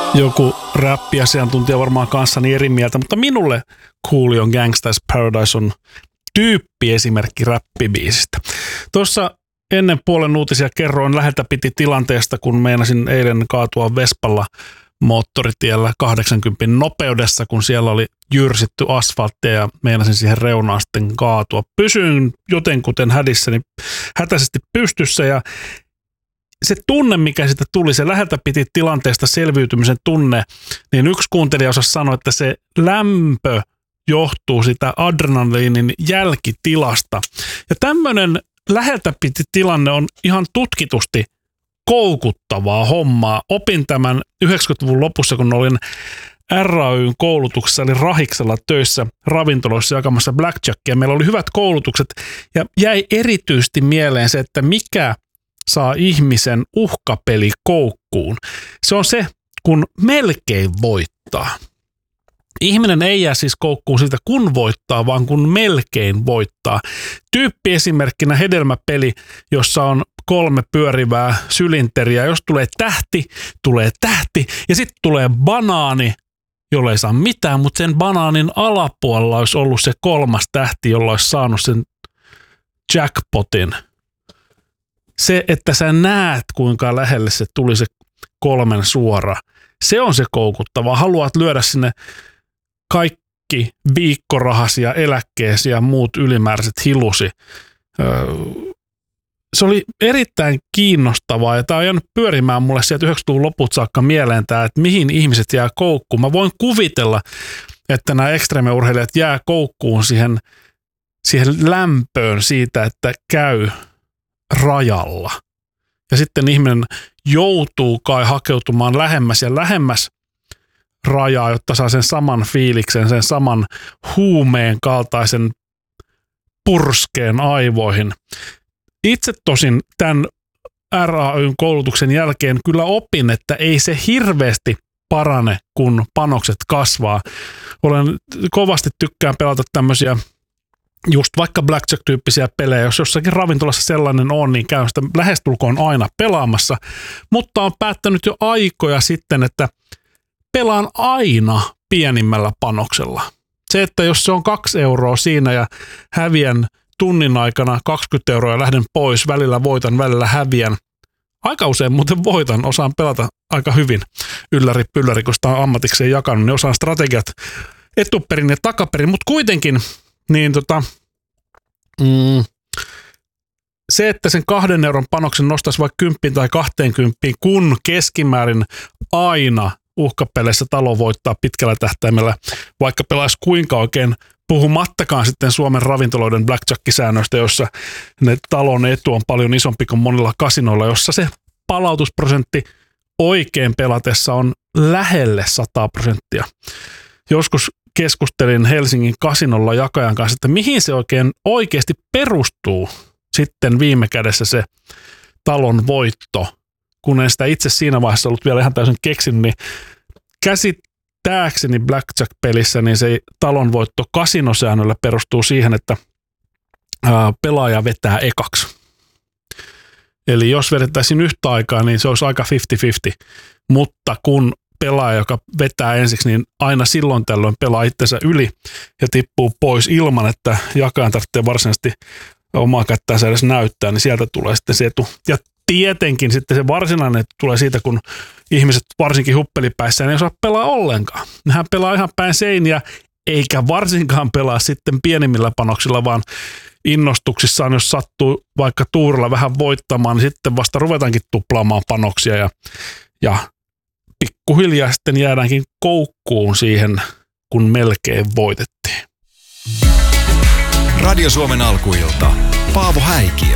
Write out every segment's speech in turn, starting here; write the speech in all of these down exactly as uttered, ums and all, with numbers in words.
Joku räppiasiantuntija varmaan kanssani eri mieltä, mutta minulle Coolion Gangsta's Paradise on tyyppiesimerkki räppibiisistä. Tuossa ennen puolen uutisia kerroin läheltä piti tilanteesta, kun meinasin eilen kaatua Vespalla moottoritiellä kahdeksankymmentä nopeudessa, kun siellä oli jyrsitty asfalttia ja meinasin siihen reunaan sitten kaatua. Pysyin jotenkuten hädissäni hätäisesti pystyssä ja se tunne, mikä siitä tuli, se läheltä piti tilanteesta selviytymisen tunne, niin yksi kuuntelija osasi sanoa, että se lämpö johtuu sitä adrenaliinin jälkitilasta. Ja tämmöinen läheltä piti tilanne on ihan tutkitusti koukuttavaa hommaa. Opin tämän yhdeksänkymmentäluvun lopussa, kun olin R A Y:n koulutuksessa, eli Rahiksella töissä ravintoloissa jakamassa blackjackia. Meillä oli hyvät koulutukset ja jäi erityisesti mieleen se, että mikä saa ihmisen uhkapeli koukkuun. Se on se, kun melkein voittaa. Ihminen ei jää siis koukkuun siitä, kun voittaa, vaan kun melkein voittaa. Tyyppi esimerkkinä hedelmäpeli, jossa on kolme pyörivää sylinteriä. Jos tulee tähti, tulee tähti ja sitten tulee banaani, jolla ei saa mitään, mutta sen banaanin alapuolella olisi ollut se kolmas tähti, jolla olisi saanut sen jackpotin. Se, että sä näet, kuinka lähelle se tuli se kolmen suora, se on se koukuttava. Haluat lyödä sinne kaikki viikkorahasi ja eläkkeesi ja muut ylimääräiset hilusi. Se oli erittäin kiinnostavaa ja tämä on jäänyt pyörimään mulle sieltä yhdeksänkymmentäluvun loput saakka mieleen tämä, että mihin ihmiset jää koukkuun. Mä voin kuvitella, että nämä ekstremeurheilijat jää koukkuun siihen, siihen lämpöön siitä, että käy rajalla. Ja sitten ihminen joutuu kai hakeutumaan lähemmäs ja lähemmäs rajaa, jotta saa sen saman fiiliksen, sen saman huumeen kaltaisen purskeen aivoihin. Itse tosin tämän R A Y:n koulutuksen jälkeen kyllä opin, että ei se hirveästi parane, kun panokset kasvaa. Olen kovasti tykkään pelata tämmöisiä just vaikka blackjack-tyyppisiä pelejä, jos jossakin ravintolassa sellainen on, niin käyn sitä lähestulkoon aina pelaamassa, mutta on päättänyt jo aikoja sitten, että pelaan aina pienimmällä panoksella. Se, että jos se on kaksi euroa siinä ja häviän tunnin aikana kaksikymmentä euroa ja lähden pois, välillä voitan, välillä häviän. Aika usein muuten voitan, osaan pelata aika hyvin ylläri pylläri, kun sitä on ammatikseen jakanut, niin osaan strategiat etuperin ja takaperin, mutta kuitenkin niin tota, mm, se, että sen kahden euron panoksen nostaisi vaikka kymppiin tai kahteenkymppiin, kun keskimäärin aina uhkapeleissä talo voittaa pitkällä tähtäimellä, vaikka pelaisi kuinka oikein, puhumattakaan sitten Suomen ravintoloiden blackjack-säännöistä, jossa ne talon etu on paljon isompi kuin monilla kasinoilla, jossa se palautusprosentti oikein pelatessa on lähelle sata prosenttia. Joskus keskustelin Helsingin kasinolla jakajan kanssa, että mihin se oikein oikeasti perustuu sitten viime kädessä se talon voitto, kun en sitä itse siinä vaiheessa ollut vielä ihan täysin keksinyt, niin käsittääkseni blackjack-pelissä niin se talon voitto kasinosäännöllä perustuu siihen, että ää, pelaaja vetää ekaksi. Eli jos vedettäisiin yhtä aikaa, niin se olisi aika viisikymmentä viisikymmentä, mutta kun pelaaja, joka vetää ensiksi, niin aina silloin tällöin pelaa itsensä yli ja tippuu pois ilman, että jakajan tarvitsee varsinaisesti omaa kättäänsä edes näyttää, niin sieltä tulee sitten se etu. Ja tietenkin sitten se varsinainen etu tulee siitä, kun ihmiset varsinkin huppelipäissä ei osaa pelaa ollenkaan. Nehän pelaa ihan päin seiniä, eikä varsinkaan pelaa sitten pienimmillä panoksilla, vaan innostuksissaan, jos sattuu vaikka tuurilla vähän voittamaan, niin sitten vasta ruvetaankin tuplaamaan panoksia ja, ja pikkuhiljaa sitten jäädäänkin koukkuun siihen, kun melkein voitettiin. Radio Suomen alkuilta. Paavo Häikiö.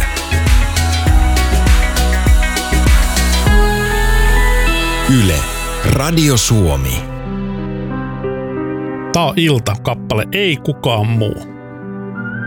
Yle. Radio Suomi. Tää on ilta kappale, ei kukaan muu.